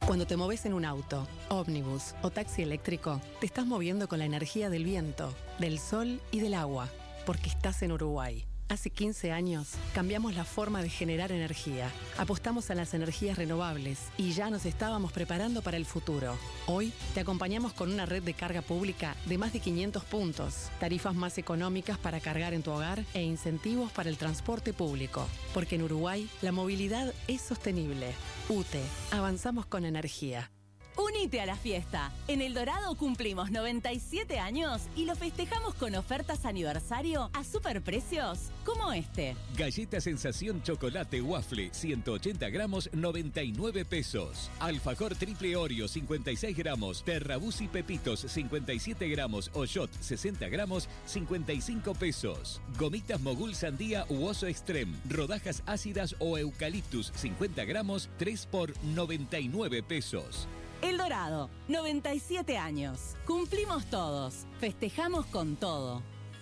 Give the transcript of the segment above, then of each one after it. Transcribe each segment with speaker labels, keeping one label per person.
Speaker 1: Cuando te moves en un auto, ómnibus o taxi eléctrico, te estás moviendo con la energía del viento, del sol y del agua, porque estás en Uruguay. Hace 15 años cambiamos la forma de generar energía, apostamos a las energías renovables y ya nos estábamos preparando para el futuro. Hoy te acompañamos con una red de carga pública de más de 500 puntos, tarifas más económicas para cargar en tu hogar e incentivos para el transporte público. Porque en Uruguay la movilidad es sostenible. UTE, avanzamos con energía.
Speaker 2: Unite a la fiesta. En El Dorado cumplimos 97 años y lo festejamos con ofertas aniversario a superprecios como este.
Speaker 3: Galleta Sensación Chocolate Waffle 180 gramos 99 pesos. Alfajor Triple Oreo 56 gramos. Terrabuzzi Pepitos 57 gramos o Shot 60 gramos 55 pesos. Gomitas Mogul Sandía u Oso Extreme. Rodajas ácidas o Eucaliptus 50 gramos 3 por 99 pesos.
Speaker 2: El Dorado, 97 años. Cumplimos todos. Festejamos con todo.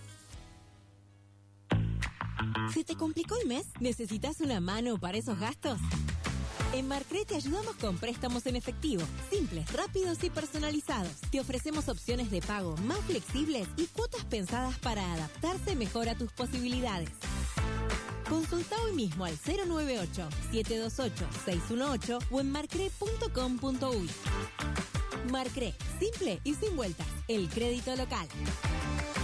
Speaker 4: ¿Se te complicó el mes? ¿Necesitas una mano para esos gastos? En Marcre te ayudamos con préstamos en efectivo, simples, rápidos y personalizados. Te ofrecemos opciones de pago más flexibles y cuotas pensadas para adaptarse mejor a tus posibilidades. Consulta hoy mismo al 098-728-618 o en marcre.com.uy. Marcre, simple y sin vueltas. El crédito local.